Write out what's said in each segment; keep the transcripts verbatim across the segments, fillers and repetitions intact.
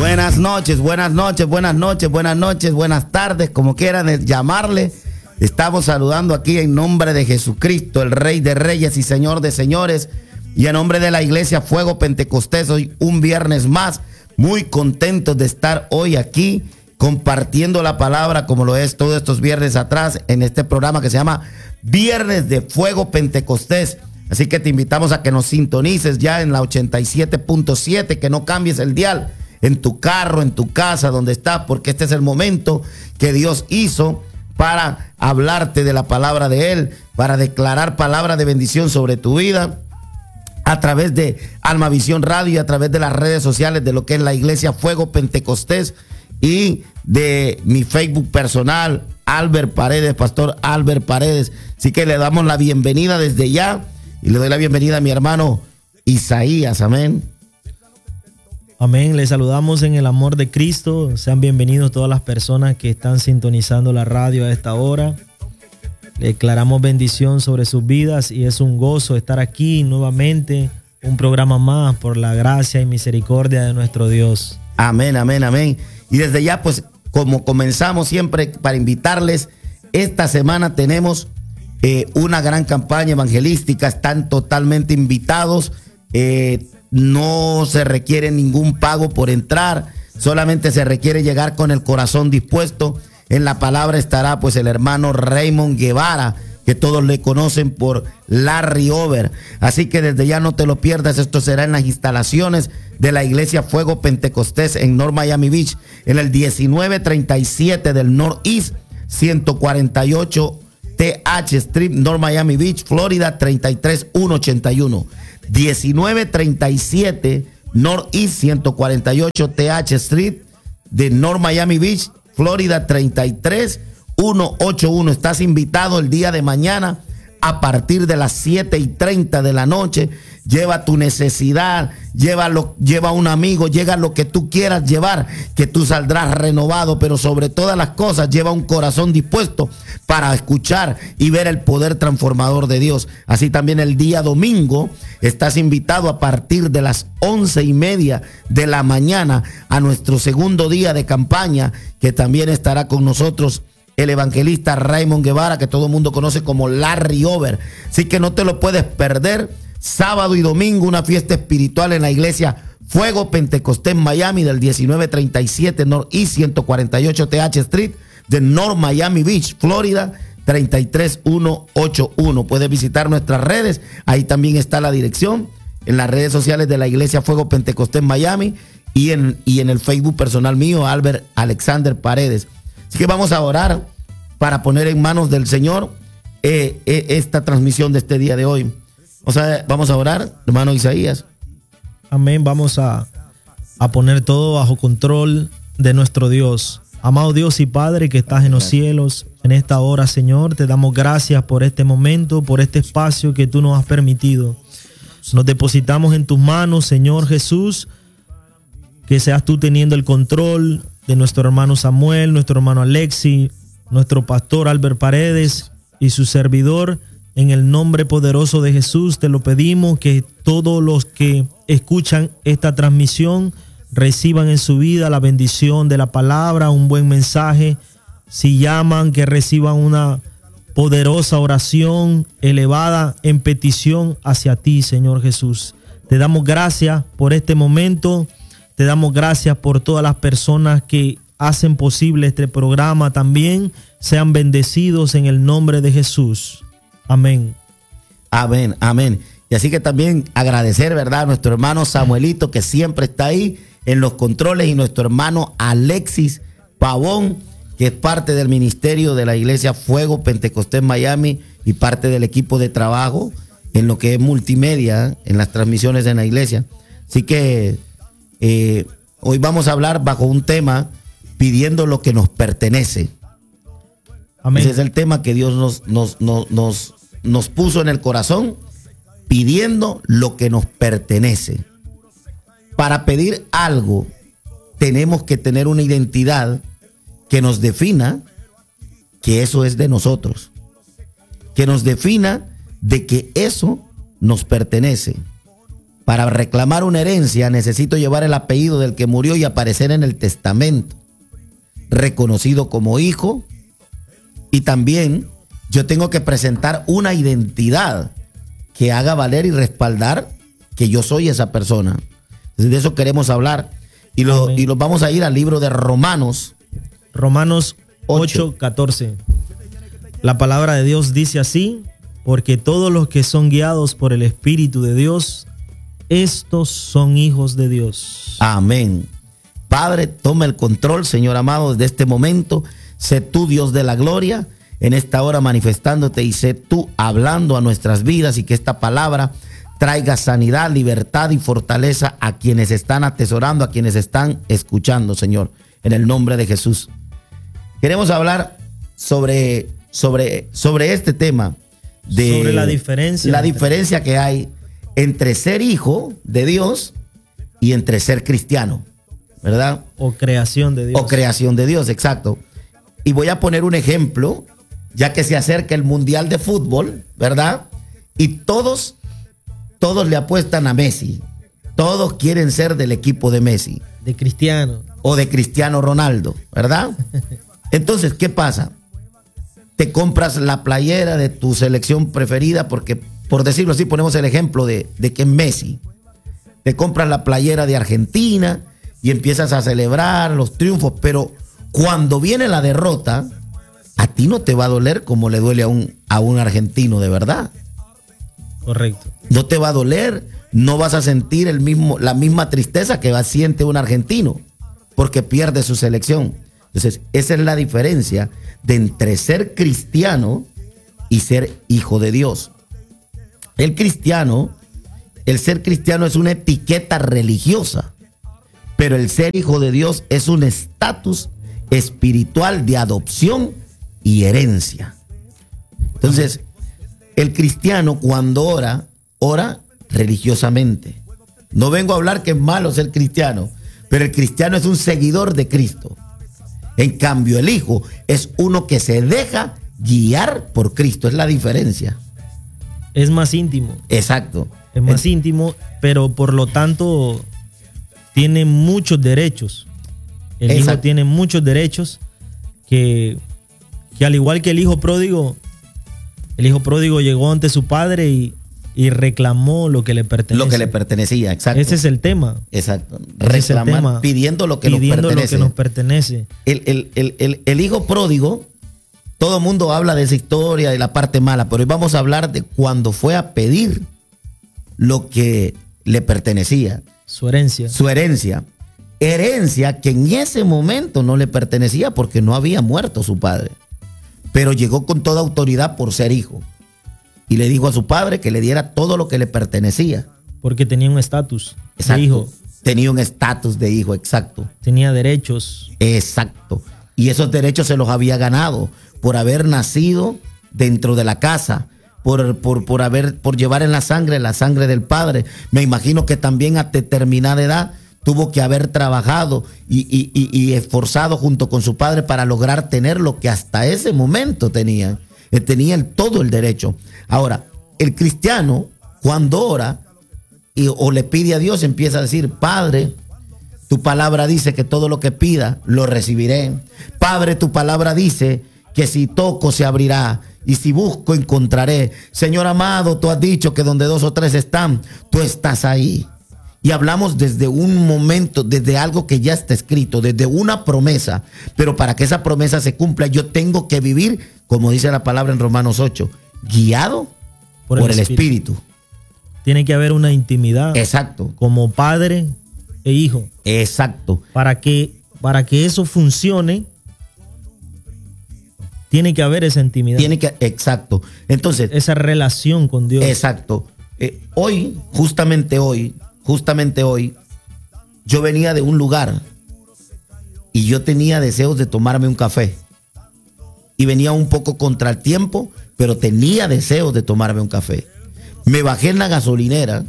Buenas noches, buenas noches, buenas noches, buenas noches, buenas tardes, como quieran llamarle. Estamos saludando aquí en nombre de Jesucristo, el Rey de Reyes y Señor de Señores, y en nombre de la Iglesia Fuego Pentecostés. Hoy un viernes más, muy contentos de estar hoy aquí compartiendo la palabra, como lo es todos estos viernes atrás, en este programa que se llama Viernes de Fuego Pentecostés. Así que te invitamos a que nos sintonices ya en la ochenta y siete punto siete, que no cambies el dial en tu carro, en tu casa, donde estás, porque este es el momento que Dios hizo para hablarte de la palabra de Él, para declarar palabra de bendición sobre tu vida a través de Almavisión Radio y a través de las redes sociales de lo que es la Iglesia Fuego Pentecostés y de mi Facebook personal, Albert Paredes, Pastor Albert Paredes. Así que le damos la bienvenida desde ya y le doy la bienvenida a mi hermano Isaías. Amén. Amén, les saludamos en el amor de Cristo. Sean bienvenidos todas las personas que están sintonizando la radio a esta hora. Le declaramos bendición sobre sus vidas y es un gozo estar aquí nuevamente, un programa más por la gracia y misericordia de nuestro Dios. Amén, amén, amén. Y desde ya, pues, como comenzamos siempre para invitarles, esta semana tenemos eh, una gran campaña evangelística, están totalmente invitados, eh, no se requiere ningún pago por entrar, solamente se requiere llegar con el corazón dispuesto. En la palabra estará pues el hermano Raymond Guevara, que todos le conocen por Larry Over. Así que desde ya no te lo pierdas, esto será en las instalaciones de la Iglesia Fuego Pentecostés en North Miami Beach, en el diecinueve treinta y siete del Northeast, ciento cuarenta y ocho T H Street, North Miami Beach, Florida, treinta y tres mil ciento ochenta y uno. diecinueve treinta y siete Northeast ciento cuarenta y ocho T H Street de North Miami Beach, Florida, treinta y tres mil ciento ochenta y uno. Estás invitado el día de mañana a partir de las siete y treinta de la noche. Lleva tu necesidad, llévalo, lleva un amigo, llega lo que tú quieras llevar, que tú saldrás renovado, pero sobre todas las cosas lleva un corazón dispuesto para escuchar y ver el poder transformador de Dios. Así también el día domingo estás invitado a partir de las once y media de la mañana a nuestro segundo día de campaña, que también estará con nosotros el evangelista Raymond Guevara, que todo el mundo conoce como Larry Over. Así que no te lo puedes perder. Sábado y domingo, una fiesta espiritual en la Iglesia Fuego Pentecostés Miami del diecinueve treinta y siete Northeast ciento cuarenta y ocho T H Street de North Miami Beach, Florida, treinta y tres mil ciento ochenta y uno. Puedes visitar nuestras redes, ahí también está la dirección, en las redes sociales de la Iglesia Fuego Pentecostés Miami y en, y en el Facebook personal mío, Albert Alexander Paredes. Así que vamos a orar para poner en manos del Señor eh, eh, esta transmisión de este día de hoy. O sea, vamos a orar, hermano Isaías. Amén, vamos a, a poner todo bajo control de nuestro Dios. Amado Dios y Padre que estás en los cielos, en esta hora, Señor, te damos gracias por este momento, por este espacio que tú nos has permitido. Nos depositamos en tus manos, Señor Jesús, que seas tú teniendo el control de nuestro hermano Samuel, nuestro hermano Alexi, nuestro pastor Albert Paredes y su servidor. En el nombre poderoso de Jesús te lo pedimos, que todos los que escuchan esta transmisión reciban en su vida la bendición de la palabra, un buen mensaje. Si llaman, que reciban una poderosa oración elevada en petición hacia ti, Señor Jesús. Te damos gracias por este momento. Te damos gracias por todas las personas que hacen posible este programa también. Sean bendecidos en el nombre de Jesús. Amén. Amén, amén. Y así que también agradecer, ¿verdad?, a nuestro hermano Samuelito, que siempre está ahí en los controles, y nuestro hermano Alexis Pavón, que es parte del ministerio de la Iglesia Fuego Pentecostés Miami y parte del equipo de trabajo en lo que es multimedia, en las transmisiones en la iglesia. Así que eh, hoy vamos a hablar bajo un tema, pidiendo lo que nos pertenece. Amén. Ese es el tema que Dios nos, nos, nos, nos, nos puso en el corazón, pidiendo lo que nos pertenece. Para pedir algo, tenemos que tener una identidad que nos defina que eso es de nosotros, que nos defina de que eso nos pertenece. Para reclamar una herencia necesito llevar el apellido del que murió y aparecer en el testamento, reconocido como hijo, y también yo tengo que presentar una identidad que haga valer y respaldar que yo soy esa persona. Entonces, de eso queremos hablar. Y lo, y lo vamos a ir al libro de Romanos. Romanos ocho, catorce. La palabra de Dios dice así: porque todos los que son guiados por el Espíritu de Dios, estos son hijos de Dios. Amén. Padre, toma el control, Señor amado, desde este momento. Sé tú, Dios de la gloria, en esta hora manifestándote, y sé tú hablando a nuestras vidas, y que esta palabra traiga sanidad, libertad y fortaleza a quienes están atesorando, a quienes están escuchando, Señor, en el nombre de Jesús. Queremos hablar sobre, sobre, sobre este tema de sobre la diferencia, la diferencia que hay entre ser hijo de Dios y entre ser cristiano, ¿verdad? O creación de Dios. O creación de Dios, exacto. Y voy a poner un ejemplo, ya que se acerca el Mundial de Fútbol, ¿verdad? Y todos, todos le apuestan a Messi. Todos quieren ser del equipo de Messi. De Cristiano. O de Cristiano Ronaldo, ¿verdad? Entonces, ¿qué pasa? Te compras la playera de tu selección preferida, porque, por decirlo así, ponemos el ejemplo de, de que es Messi. Te compras la playera de Argentina y empiezas a celebrar los triunfos, pero cuando viene la derrota, a ti no te va a doler como le duele a un, a un argentino de verdad. Correcto. No te va a doler, no vas a sentir el mismo, la misma tristeza que va, siente un argentino, porque pierde su selección. Entonces, esa es la diferencia de entre ser cristiano y ser hijo de Dios. El cristiano, el ser cristiano es una etiqueta religiosa, pero el ser hijo de Dios es un estatus espiritual de adopción y herencia. Entonces, el cristiano cuando ora, ora religiosamente. No vengo a hablar que es malo ser cristiano, pero el cristiano es un seguidor de Cristo. En cambio, el hijo es uno que se deja guiar por Cristo. Es la diferencia. Es más íntimo. Exacto. Es más es... íntimo, pero por lo tanto tiene muchos derechos. El Exacto. hijo tiene muchos derechos que, que al igual que el hijo pródigo, el hijo pródigo llegó ante su padre y, y reclamó lo que le pertenecía. Lo que le pertenecía, exacto. Ese es el tema. Exacto. Reclamar, pidiendo lo que pidiendo nos pertenece. Lo que nos pertenece. El, el, el, el, el hijo pródigo, todo el mundo habla de esa historia y la parte mala, pero hoy vamos a hablar de cuando fue a pedir lo que le pertenecía. Su herencia. Su herencia. Herencia que en ese momento no le pertenecía porque no había muerto su padre. Pero llegó con toda autoridad por ser hijo. Y le dijo a su padre que le diera todo lo que le pertenecía. Porque tenía un estatus de hijo. Tenía un estatus de hijo, exacto. Tenía derechos. Exacto. Y esos derechos se los había ganado por haber nacido dentro de la casa, por, por, por, haber, por llevar en la sangre la sangre del padre. Me imagino que también a determinada edad tuvo que haber trabajado y, y, y, y esforzado junto con su padre para lograr tener lo que hasta ese momento tenía. Tenía el, todo el derecho. Ahora, el cristiano, cuando ora y, o le pide a Dios, empieza a decir: Padre, tu palabra dice que todo lo que pida, lo recibiré. Padre, tu palabra dice que si toco se abrirá y si busco encontraré. Señor amado, tú has dicho que donde dos o tres están, tú estás ahí. Y hablamos desde un momento, desde algo que ya está escrito, desde una promesa. Pero para que esa promesa se cumpla, yo tengo que vivir, como dice la palabra en Romanos ocho, guiado por, por el, el Espíritu. Espíritu. Tiene que haber una intimidad. Exacto. Como padre e hijo. Exacto. Para que, para que eso funcione, tiene que haber esa intimidad. Tiene que, exacto. Entonces, esa relación con Dios. Exacto. Eh, hoy, justamente hoy, Justamente hoy, yo venía de un lugar y yo tenía deseos de tomarme un café. Y venía un poco contra el tiempo, pero tenía deseos de tomarme un café. Me bajé en la gasolinera,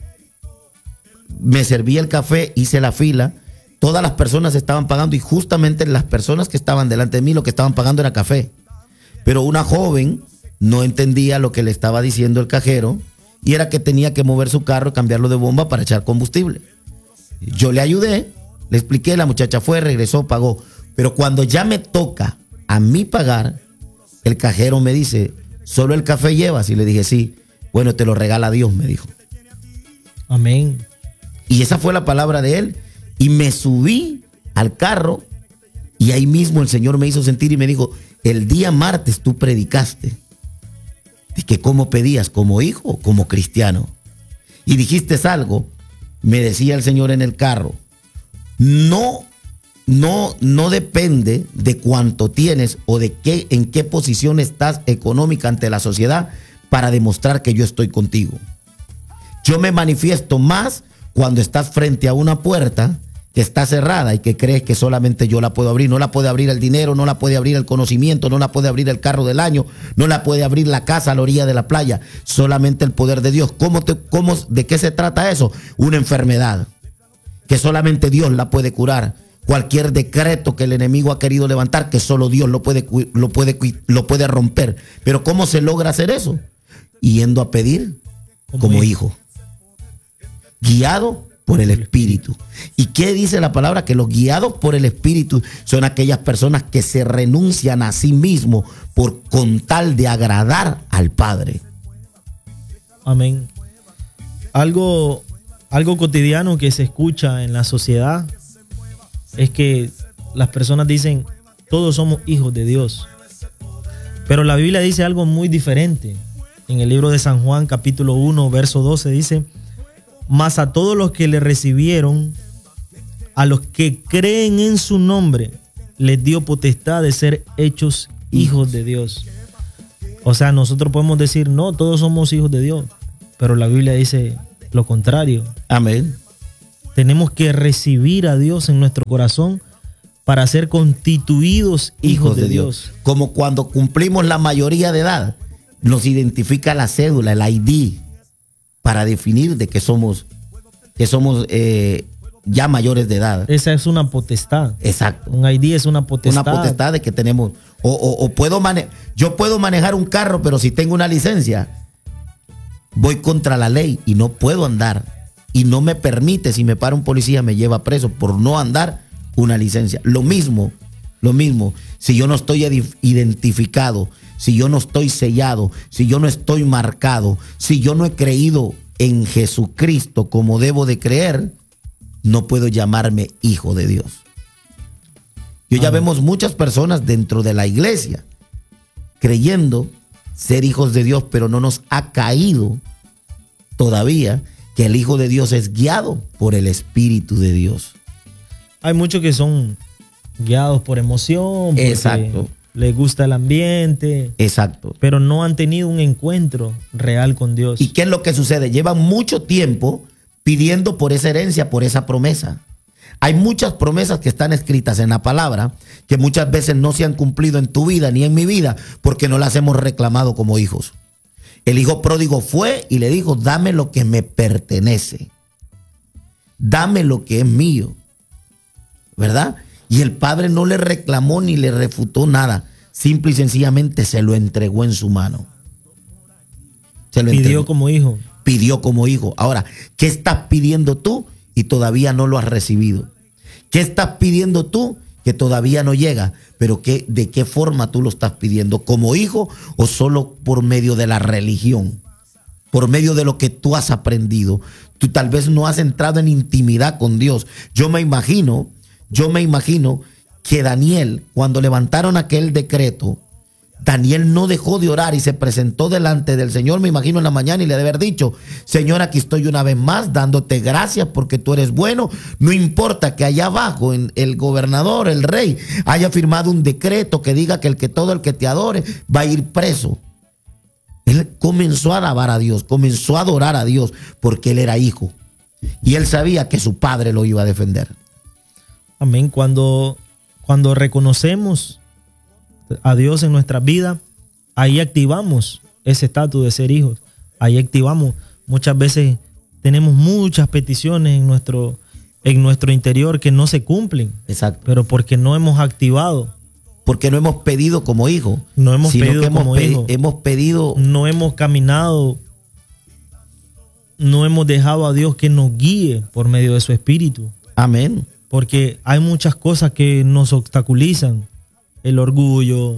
me serví el café, hice la fila. Todas las personas estaban pagando y justamente las personas que estaban delante de mí lo que estaban pagando era café. Pero una joven no entendía lo que le estaba diciendo el cajero y era que tenía que mover su carro y cambiarlo de bomba para echar combustible. Yo le ayudé, le expliqué, la muchacha fue, regresó, pagó. Pero cuando ya me toca a mí pagar, el cajero me dice, ¿solo el café llevas? Y le dije, sí. Bueno, te lo regala Dios, me dijo. Amén. Y esa fue la palabra de él. Y me subí al carro y ahí mismo el Señor me hizo sentir y me dijo, el día martes tú predicaste de que cómo pedías, como hijo o como cristiano. Y dijiste algo, me decía el Señor en el carro, no, no, no depende de cuánto tienes o de qué, en qué posición estás económica ante la sociedad para demostrar que yo estoy contigo. Yo me manifiesto más cuando estás frente a una puerta que está cerrada y que crees que solamente yo la puedo abrir. No la puede abrir el dinero, no la puede abrir el conocimiento, no la puede abrir el carro del año, no la puede abrir la casa a la orilla de la playa. Solamente el poder de Dios. ¿Cómo te, cómo, ¿De qué se trata eso? Una enfermedad que solamente Dios la puede curar. Cualquier decreto que el enemigo ha querido levantar, que solo Dios lo puede, lo puede, lo puede romper. Pero ¿cómo se logra hacer eso? Yendo a pedir como hijo, guiado por el Espíritu. ¿Y qué dice la palabra? Que los guiados por el Espíritu son aquellas personas que se renuncian a sí mismos por con tal de agradar al Padre. Amén. Algo, algo cotidiano que se escucha en la sociedad es que las personas dicen, todos somos hijos de Dios. Pero la Biblia dice algo muy diferente. En el libro de San Juan, capítulo uno, verso doce, dice, mas a todos los que le recibieron, a los que creen en su nombre, les dio potestad de ser hechos hijos de Dios. O sea, nosotros podemos decir, no, todos somos hijos de Dios, pero la Biblia dice lo contrario. Amén. Tenemos que recibir a Dios en nuestro corazón para ser constituidos hijos, hijos de, de Dios. Dios. Como cuando cumplimos la mayoría de edad, nos identifica la cédula, el I D, para definir de que somos, que somos eh, ya mayores de edad. Esa es una potestad. Exacto. Un I D es una potestad. Una potestad de que tenemos. O, o, o puedo mane- yo puedo manejar un carro, pero si tengo una licencia, voy contra la ley y no puedo andar. Y no me permite, si me para un policía, me lleva preso por no andar una licencia. Lo mismo, lo mismo. Si yo no estoy identificado, si yo no estoy sellado, si yo no estoy marcado, si yo no he creído en Jesucristo como debo de creer, no puedo llamarme hijo de Dios. Y hoy ya vemos muchas personas dentro de la iglesia creyendo ser hijos de Dios, pero no nos ha caído todavía que el Hijo de Dios es guiado por el Espíritu de Dios. Hay muchos que son guiados por emoción. Exacto. Les gusta el ambiente. Exacto. Pero no han tenido un encuentro real con Dios. ¿Y qué es lo que sucede? Llevan mucho tiempo pidiendo por esa herencia, por esa promesa. Hay muchas promesas que están escritas en la palabra que muchas veces no se han cumplido en tu vida ni en mi vida porque no las hemos reclamado como hijos. El hijo pródigo fue y le dijo, dame lo que me pertenece. Dame lo que es mío. ¿Verdad? Y el padre no le reclamó ni le refutó nada. Simple y sencillamente se lo entregó en su mano. Se lo Pidió entregó. como hijo. Pidió como hijo. Ahora, ¿qué estás pidiendo tú y todavía no lo has recibido? ¿Qué estás pidiendo tú que todavía no llega? Pero ¿qué, ¿de qué forma tú lo estás pidiendo? ¿Como hijo o solo por medio de la religión? Por medio de lo que tú has aprendido. Tú tal vez no has entrado en intimidad con Dios. Yo me imagino, yo me imagino que Daniel, cuando levantaron aquel decreto, Daniel no dejó de orar y se presentó delante del Señor, me imagino, en la mañana, y le debe haber dicho, Señor, aquí estoy una vez más dándote gracias porque tú eres bueno. No importa que allá abajo en el gobernador, el rey, haya firmado un decreto que diga que el que todo el que te adore va a ir preso. Él comenzó a alabar a Dios, comenzó a adorar a Dios porque él era hijo y él sabía que su padre lo iba a defender. Amén. Cuando, cuando reconocemos a Dios en nuestra vida, ahí activamos ese estatus de ser hijos. Ahí activamos. Muchas veces tenemos muchas peticiones en nuestro, en nuestro interior que no se cumplen. Exacto. Pero porque no hemos activado. Porque no hemos pedido como hijo. No hemos pedido que hemos como pe- hijo. Hemos pedido. No hemos caminado no hemos dejado a Dios que nos guíe por medio de su Espíritu. Amén. Porque hay muchas cosas que nos obstaculizan. El orgullo,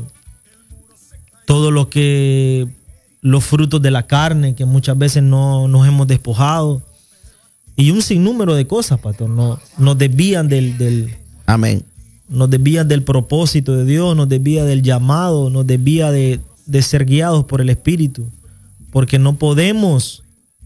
todo lo que, los frutos de la carne que muchas veces no nos hemos despojado. Y un sinnúmero de cosas, pastor, no, nos desvían del, del, Amén. Nos desvían del propósito de Dios, nos desvía del llamado, nos desvía de, de ser guiados por el Espíritu. Porque no podemos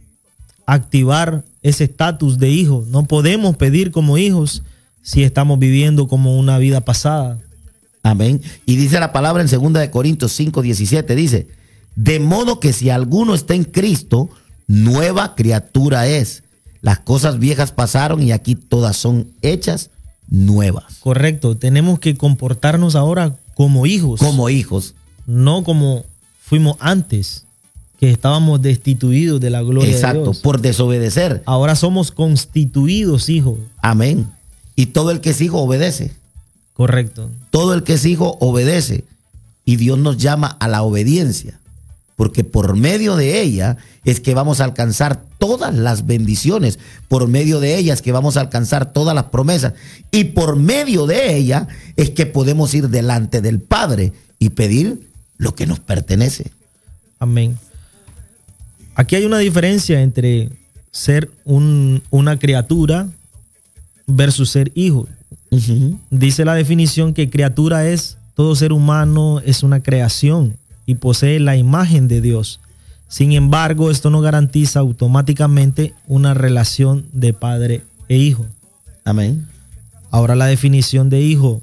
activar ese estatus de hijo. No podemos pedir como hijos si estamos viviendo como una vida pasada. Amén. Y dice la palabra en segunda de Corintios cinco, diecisiete, dice, de modo que si alguno está en Cristo, nueva criatura es. Las cosas viejas pasaron y aquí todas son hechas nuevas. Correcto. Tenemos que comportarnos ahora como hijos. Como hijos. No como fuimos antes, que estábamos destituidos de la gloria Exacto, de Dios. por desobedecer. Ahora somos constituidos hijos. Amén. Y todo el que es hijo obedece. Correcto. Todo el que es hijo obedece. Y Dios nos llama a la obediencia. Porque por medio de ella es que vamos a alcanzar todas las bendiciones. Por medio de ella es que vamos a alcanzar todas las promesas. Y por medio de ella es que podemos ir delante del Padre y pedir lo que nos pertenece. Amén. Aquí hay una diferencia entre ser un, una criatura versus ser hijo. Uh-huh. Dice la definición que criatura es, todo ser humano es una creación y posee la imagen de Dios. Sin embargo, esto no garantiza automáticamente una relación de padre e hijo. Amén. Ahora la definición de hijo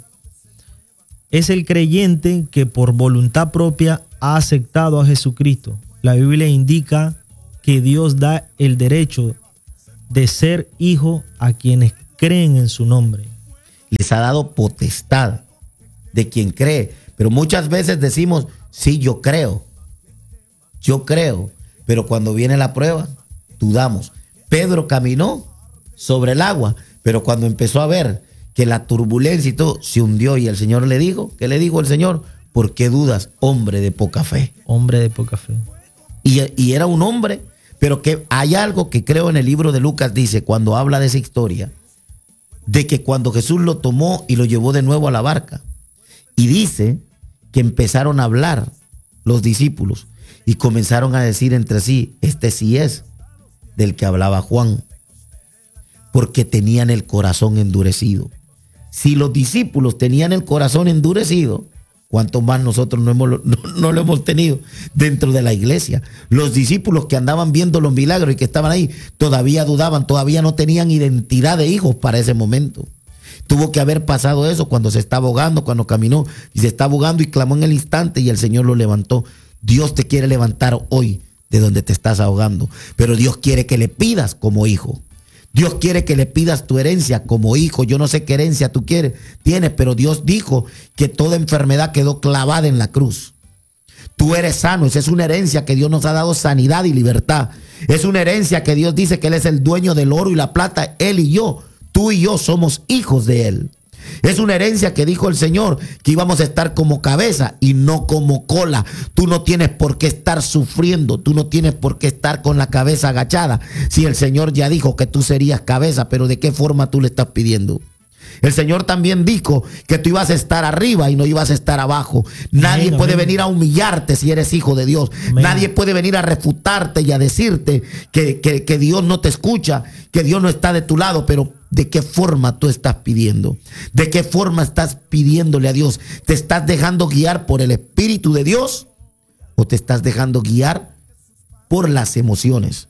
es el creyente que por voluntad propia ha aceptado a Jesucristo. La Biblia indica que Dios da el derecho de ser hijo a quienes creen en su nombre. Les ha dado potestad de quien cree. Pero muchas veces decimos, sí, yo creo. Yo creo. Pero cuando viene la prueba, dudamos. Pedro caminó sobre el agua, pero cuando empezó a ver que la turbulencia y todo se hundió y el Señor le dijo, ¿qué le dijo el Señor? ¿Por qué dudas, hombre de poca fe? Hombre de poca fe. Y, y era un hombre, pero que hay algo que creo en el libro de Lucas, dice, cuando habla de esa historia, de que cuando Jesús lo tomó y lo llevó de nuevo a la barca, y dice que empezaron a hablar los discípulos y comenzaron a decir entre sí, este sí es del que hablaba Juan, porque tenían el corazón endurecido. Si los discípulos tenían el corazón endurecido, ¿cuánto más nosotros no, hemos, no, no lo hemos tenido dentro de la iglesia? Los discípulos que andaban viendo los milagros y que estaban ahí, todavía dudaban, todavía no tenían identidad de hijos para ese momento. Tuvo que haber pasado eso cuando se estaba ahogando, cuando caminó y se estaba ahogando y clamó en el instante y el Señor lo levantó. Dios te quiere levantar hoy de donde te estás ahogando, pero Dios quiere que le pidas como hijo. Dios quiere que le pidas tu herencia como hijo. Yo no sé qué herencia tú quieres, tienes, pero Dios dijo que toda enfermedad quedó clavada en la cruz. Tú eres sano, esa es una herencia que Dios nos ha dado, sanidad y libertad. Es una herencia que Dios dice que Él es el dueño del oro y la plata, Él y yo. Tú y yo somos hijos de Él. Es una herencia que dijo el Señor que íbamos a estar como cabeza y no como cola. Tú no tienes por qué estar sufriendo, tú no tienes por qué estar con la cabeza agachada. Si el Señor ya dijo que tú serías cabeza, pero ¿de qué forma tú le estás pidiendo? El Señor también dijo que tú ibas a estar arriba y no ibas a estar abajo. Nadie amén, puede amén. venir a humillarte si eres hijo de Dios. Amén. Nadie puede venir a refutarte y a decirte que, que, que Dios no te escucha, que Dios no está de tu lado, pero ¿de qué forma tú estás pidiendo? ¿De qué forma estás pidiéndole a Dios? ¿Te estás dejando guiar por el Espíritu de Dios o te estás dejando guiar por las emociones?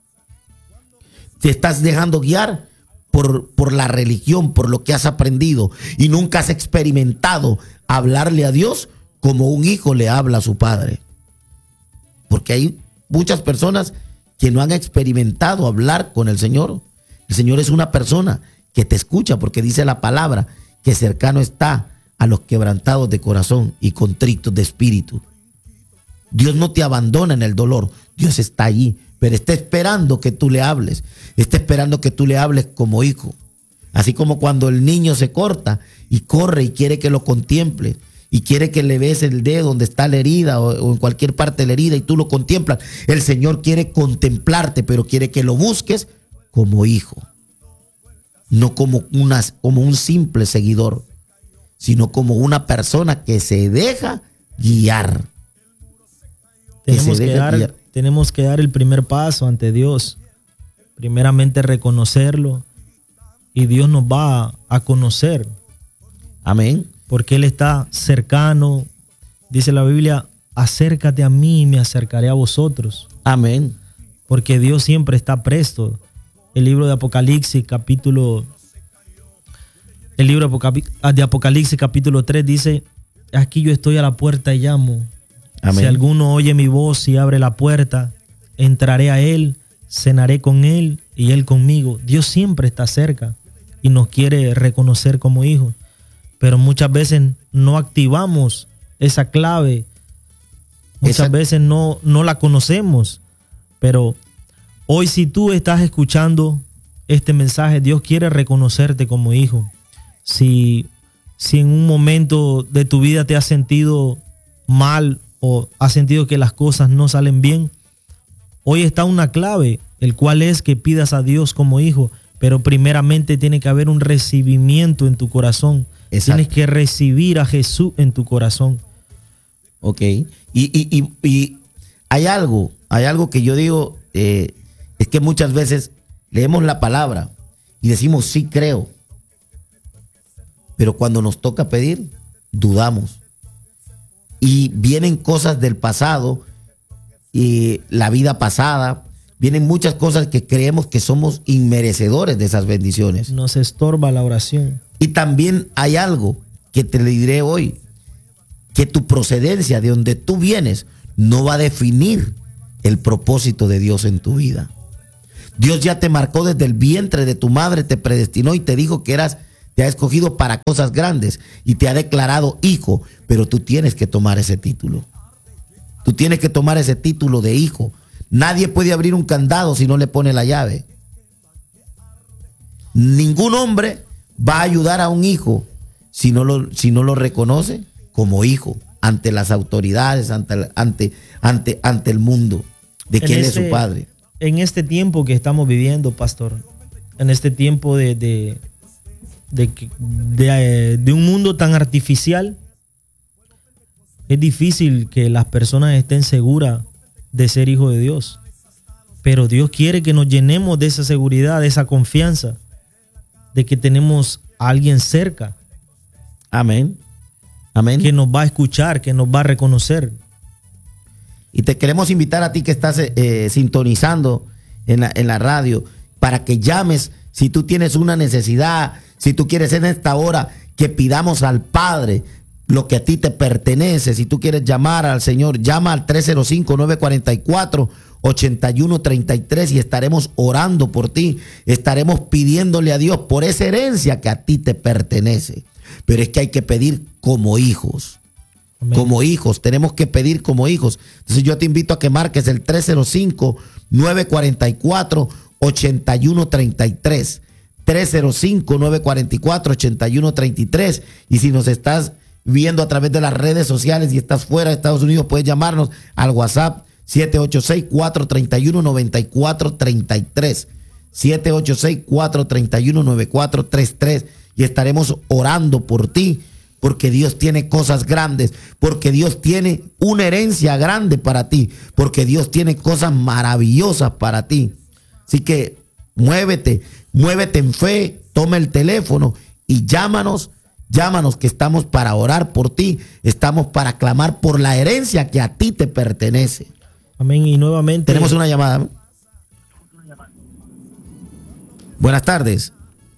¿Te estás dejando guiar Por, por la religión, por lo que has aprendido y nunca has experimentado hablarle a Dios como un hijo le habla a su padre? Porque hay muchas personas que no han experimentado hablar con el Señor. El Señor es una persona que te escucha porque dice la palabra que cercano está a los quebrantados de corazón y contritos de espíritu. Dios no te abandona en el dolor, Dios está allí, pero está esperando que tú le hables, está esperando que tú le hables como hijo. Así como cuando el niño se corta y corre y quiere que lo contemple y quiere que le ves el dedo donde está la herida o, o en cualquier parte de la herida y tú lo contemplas. El Señor quiere contemplarte, pero quiere que lo busques como hijo, no como, una, como un simple seguidor, sino como una persona que se deja guiar. Tenemos que, que dar, guiar. tenemos que dar el primer paso ante Dios. Primeramente reconocerlo y Dios nos va a, a conocer. Amén. Porque Él está cercano. Dice la Biblia, acércate a mí y me acercaré a vosotros. Amén. Porque Dios siempre está presto. El libro de Apocalipsis, capítulo, el libro de Apocalipsis, capítulo tres, dice, aquí yo estoy a la puerta y llamo. Amén. Si alguno oye mi voz y abre la puerta, entraré a Él, cenaré con Él y Él conmigo. Dios siempre está cerca y nos quiere reconocer como hijos. Pero muchas veces no activamos esa clave. Muchas esa... veces no, no la conocemos. Pero hoy, si tú estás escuchando este mensaje, Dios quiere reconocerte como hijo. Si, si en un momento de tu vida te has sentido mal o has sentido que las cosas no salen bien, hoy está una clave, el cual es que pidas a Dios como hijo, pero primeramente tiene que haber un recibimiento en tu corazón. Exacto. Tienes que recibir a Jesús en tu corazón. Ok. Y, y, y, y hay algo, hay algo que yo digo, eh, es que muchas veces leemos la palabra y decimos sí creo, pero cuando nos toca pedir, dudamos. Y vienen cosas del pasado, y la vida pasada, vienen muchas cosas que creemos que somos inmerecedores de esas bendiciones. Nos estorba la oración. Y también hay algo que te le diré hoy, que tu procedencia, de donde tú vienes, no va a definir el propósito de Dios en tu vida. Dios ya te marcó desde el vientre de tu madre, te predestinó y te dijo que eras, te ha escogido para cosas grandes y te ha declarado hijo, pero tú tienes que tomar ese título. Tú tienes que tomar ese título de hijo. Nadie puede abrir un candado si no le pone la llave. Ningún hombre va a ayudar a un hijo si no lo, si no lo reconoce como hijo ante las autoridades, ante, ante, ante, ante el mundo, de que él es su padre. En este tiempo que estamos viviendo, pastor, en este tiempo de, de, de, de, de un mundo tan artificial, es difícil que las personas estén seguras de ser hijos de Dios. Pero Dios quiere que nos llenemos de esa seguridad, de esa confianza, de que tenemos a alguien cerca. Amén. Amén. Que nos va a escuchar, que nos va a reconocer. Y te queremos invitar a ti que estás eh, sintonizando en la, en la radio, para que llames si tú tienes una necesidad, si tú quieres en esta hora que pidamos al Padre lo que a ti te pertenece. Si tú quieres llamar al Señor, llama al tres cero cinco, nueve cuatro cuatro, ocho uno tres tres y estaremos orando por ti. Estaremos pidiéndole a Dios por esa herencia que a ti te pertenece. Pero es que hay que pedir como hijos. Amén. Como hijos, tenemos que pedir como hijos. Entonces yo te invito a que marques el tres cero cinco, nueve cuatro cuatro, ocho uno tres tres. tres cero cinco, nueve cuatro cuatro, ocho uno tres tres. Y si nos estás viendo a través de las redes sociales y estás fuera de Estados Unidos, puedes llamarnos al WhatsApp siete ocho seis, cuatro tres uno, nueve cuatro tres tres. siete ocho seis, cuatro tres uno, nueve cuatro tres tres. Y estaremos orando por ti, porque Dios tiene cosas grandes, porque Dios tiene una herencia grande para ti, porque Dios tiene cosas maravillosas para ti. Así que muévete, muévete en fe, toma el teléfono y llámanos, llámanos que estamos para orar por ti, estamos para clamar por la herencia que a ti te pertenece. Amén. Y nuevamente tenemos una llamada. Buenas tardes.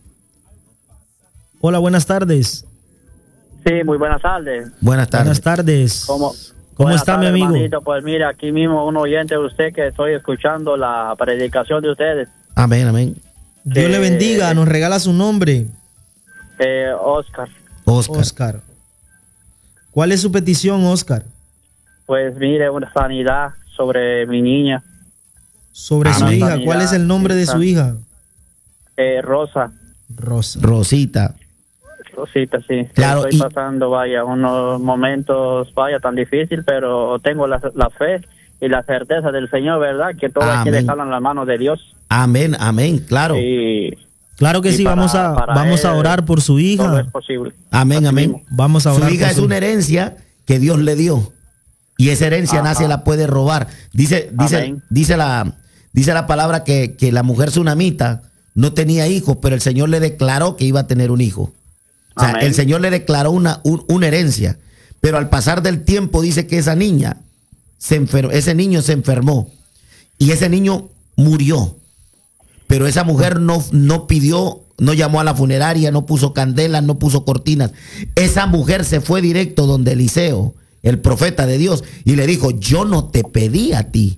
Hola, buenas tardes. Sí, muy buenas tardes. Buenas tardes. Buenas tardes. ¿Cómo, ¿Cómo está, tardes, mi amigo? Hermanito? Pues mira, aquí mismo un oyente de usted que estoy escuchando la predicación de ustedes. Amén, amén. Dios eh, le bendiga, nos regala su nombre. Eh, Oscar. Oscar. Oscar. ¿Cuál es su petición, Oscar? Pues mire, una sanidad sobre mi niña. Sobre amén. Su hija. Sanidad. ¿Cuál es el nombre de su hija? Eh, Rosa. Rosa. Rosita. Rosita, sí. Claro, Estoy y- pasando, vaya, unos momentos, vaya, tan difícil, pero tengo la, la fe y la certeza del Señor, ¿verdad? Que todo hay que Amén. dejarlo en las manos de Dios. Amén, amén, claro. Y Claro que Y sí, para- vamos a para vamos a él, orar por su todo hija. es posible. Amén, Así amén. mismo. Vamos a orar Su hija por es su- una herencia que Dios le dio. Y esa herencia Ajá. nadie la puede robar. Dice, dice, Amén. dice la, dice la palabra que, que la mujer sunamita no tenía hijos, pero el Señor le declaró que iba a tener un hijo. O sea, Amén. el Señor le declaró una, un- una herencia. Pero al pasar del tiempo dice que esa niña se enfermó, ese niño se enfermó. Y ese niño murió. Pero esa mujer no, no pidió, no llamó a la funeraria, no puso candelas, no puso cortinas. Esa mujer se fue directo donde Eliseo, el profeta de Dios, y le dijo, yo no te pedí a ti.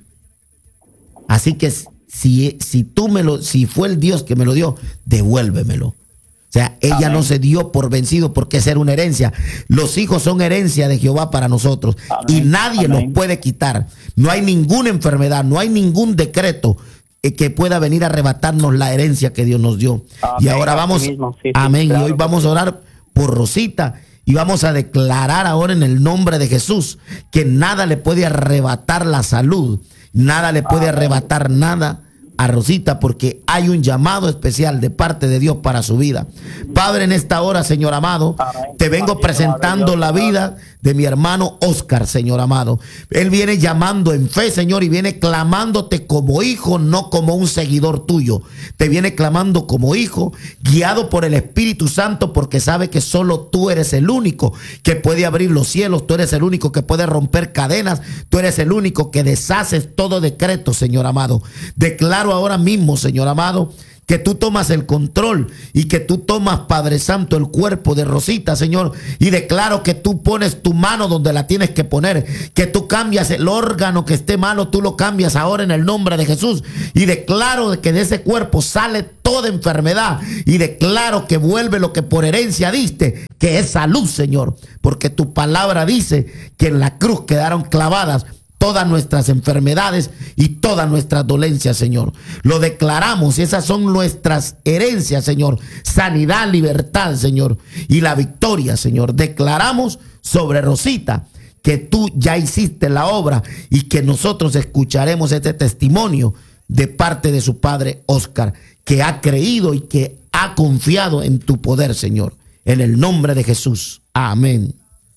Así que si, si tú me lo, si fue el Dios que me lo dio, devuélvemelo. O sea, ella Amén. no se dio por vencido porque es era una herencia. Los hijos son herencia de Jehová para nosotros. Amén. Y nadie Amén. los puede quitar. No hay ninguna enfermedad, no hay ningún decreto eh, que pueda venir a arrebatarnos la herencia que Dios nos dio. Amén. Y ahora Así vamos, mismo. Sí, sí, amén. claro Y hoy que vamos a orar por Rosita. Y vamos a declarar ahora en el nombre de Jesús que nada le puede arrebatar la salud. Nada le puede Amén. arrebatar nada a Rosita, porque hay un llamado especial de parte de Dios para su vida. Padre, en esta hora, Señor amado, Amén. te vengo Amén. presentando Dios, la Señor. vida de mi hermano Oscar, Señor amado. Él viene llamando en fe, Señor, y viene clamándote como hijo, no como un seguidor tuyo. Te viene clamando como hijo, guiado por el Espíritu Santo, porque sabe que solo tú eres el único que puede abrir los cielos. Tú eres el único que puede romper cadenas. Tú eres el único que deshaces todo decreto, Señor amado. Declaro ahora mismo, Señor amado, que tú tomas el control y que tú tomas, Padre Santo, el cuerpo de Rosita, Señor, y declaro que tú pones tu mano donde la tienes que poner, que tú cambias el órgano que esté malo, tú lo cambias ahora en el nombre de Jesús, y declaro que de ese cuerpo sale toda enfermedad, y declaro que vuelve lo que por herencia diste, que es salud, Señor, porque tu palabra dice que en la cruz quedaron clavadas todas nuestras enfermedades y todas nuestras dolencias, Señor. Lo declaramos y esas son nuestras herencias, Señor. Sanidad, libertad, Señor. Y la victoria, Señor. Declaramos sobre Rosita que tú ya hiciste la obra y que nosotros escucharemos este testimonio de parte de su padre Oscar, que ha creído y que ha confiado en tu poder, Señor. En el nombre de Jesús. Amén.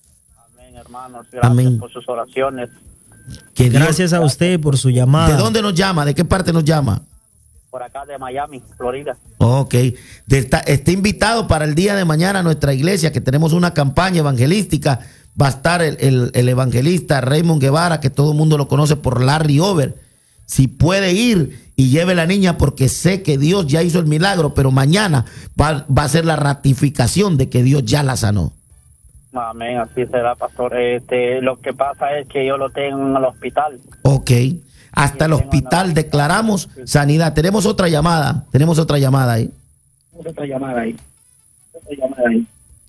Amén, hermanos. Gracias Amén. por sus oraciones. Que Dios- Gracias a usted por su llamada. ¿De dónde nos llama? ¿De qué parte nos llama? Por acá de Miami, Florida. Ok. De esta- está invitado para el día de mañana a nuestra iglesia, que tenemos una campaña evangelística. Va a estar el, el- el evangelista Raymond Guevara, que todo el mundo lo conoce por Larry Over. Si puede ir y lleve la niña, porque sé que Dios ya hizo el milagro, pero mañana va, va a ser la ratificación de que Dios ya la sanó. Amén, así será, pastor. Este, lo que pasa es que yo lo tengo en el hospital. Ok. Hasta el hospital declaramos sanidad. Tenemos otra llamada. Tenemos otra llamada ahí. Otra llamada ahí. Otra llamada ahí.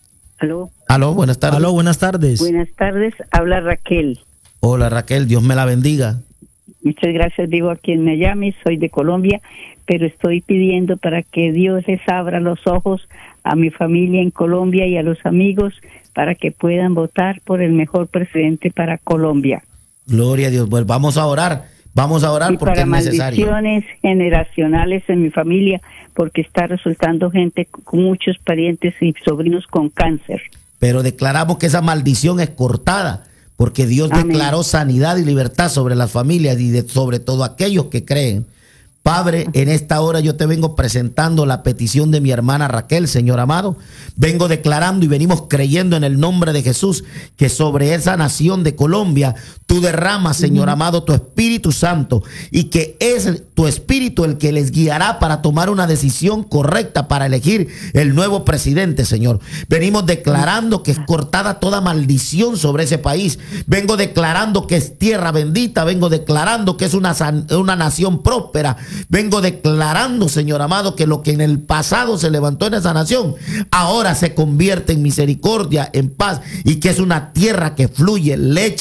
Aló, Aló, buenas tardes. Aló, buenas tardes. buenas tardes, habla Raquel. Hola Raquel, Dios me la bendiga. Muchas gracias, vivo aquí en Miami, soy de Colombia, pero estoy pidiendo para que Dios les abra los ojos a mi familia en Colombia y a los amigos para que puedan votar por el mejor presidente para Colombia. Gloria a Dios. Pues vamos a orar. Vamos a orar Y porque para es necesario. maldiciones generacionales en mi familia, porque está resultando gente con muchos parientes y sobrinos con cáncer. Pero declaramos que esa maldición es cortada, porque Dios Amén. declaró sanidad y libertad sobre las familias y de, sobre todo aquellos que creen. Padre, en esta hora yo te vengo presentando la petición de mi hermana Raquel, Señor amado. Vengo declarando y venimos creyendo en el nombre de Jesús que sobre esa nación de Colombia tú derramas, Señor amado, tu Espíritu Santo, y que es tu Espíritu el que les guiará para tomar una decisión correcta para elegir el nuevo presidente, Señor. Venimos declarando que es cortada toda maldición sobre ese país. Vengo declarando que es tierra bendita. Vengo declarando que es una, san- una nación próspera. Vengo declarando, Señor amado, que lo que en el pasado se levantó en esa nación, ahora se convierte en misericordia, en paz, y que es una tierra que fluye leche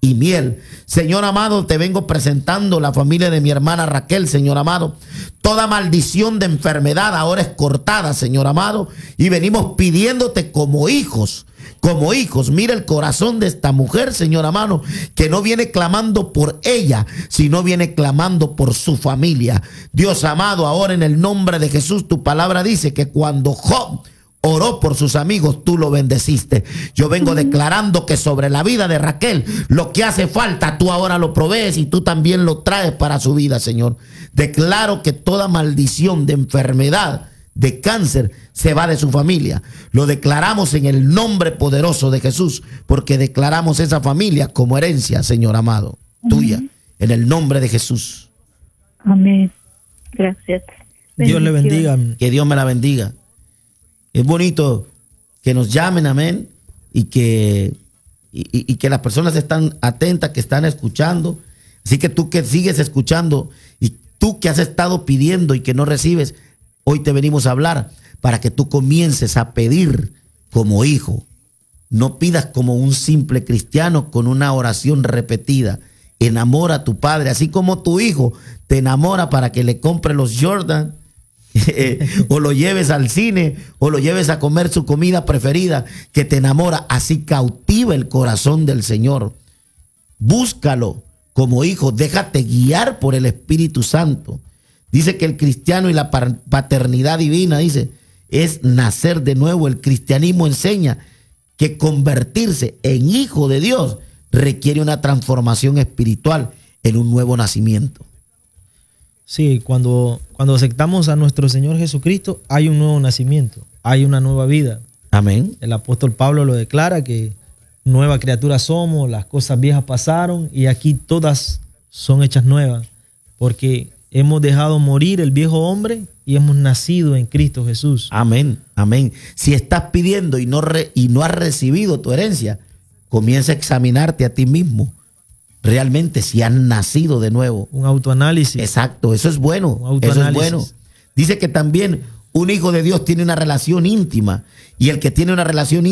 y miel. Señor amado, te vengo presentando la familia de mi hermana Raquel, Señor amado. Toda maldición de enfermedad ahora es cortada, Señor amado, y venimos pidiéndote como hijos, como hijos. Mira el corazón de esta mujer, Señor amado, que no viene clamando por ella, sino viene clamando por su familia. Dios amado, ahora en el nombre de Jesús, tu palabra dice que cuando Job oró por sus amigos, tú lo bendeciste. Yo vengo declarando que sobre la vida de Raquel, lo que hace falta, tú ahora lo provees y tú también lo traes para su vida, Señor. Declaro que toda maldición de enfermedad, de cáncer, se va de su familia. Lo declaramos en el nombre poderoso de Jesús, porque declaramos esa familia como herencia, Señor amado, tuya, en el nombre de Jesús. Amén. Gracias. Dios le bendiga. Que Dios me la bendiga. Es bonito que nos llamen, amén, y que, y, y que las personas están atentas, que están escuchando. Así que tú que sigues escuchando y tú que has estado pidiendo y que no recibes, hoy te venimos a hablar para que tú comiences a pedir como hijo. No pidas como un simple cristiano con una oración repetida. Enamora a tu padre, así como tu hijo te enamora para que le compre los Jordan, o lo lleves al cine, o lo lleves a comer su comida preferida, que te enamora. Así cautiva el corazón del Señor. Búscalo como hijo, déjate guiar por el Espíritu Santo. Dice que el cristiano y la paternidad divina, dice, es nacer de nuevo. El cristianismo enseña que convertirse en hijo de Dios requiere una transformación espiritual, en un nuevo nacimiento. Sí, cuando, cuando aceptamos a nuestro Señor Jesucristo, hay un nuevo nacimiento, hay una nueva vida. Amén. El apóstol Pablo lo declara, que nueva criatura somos, las cosas viejas pasaron y aquí todas son hechas nuevas, porque hemos dejado morir el viejo hombre y hemos nacido en Cristo Jesús. Amén, amén. Si estás pidiendo y no, re, y no has recibido tu herencia, comienza a examinarte a ti mismo. Realmente si has nacido de nuevo. Un autoanálisis. Exacto, eso es bueno. Eso es bueno. Dice que también un hijo de Dios tiene una relación íntima, y el que tiene una relación íntima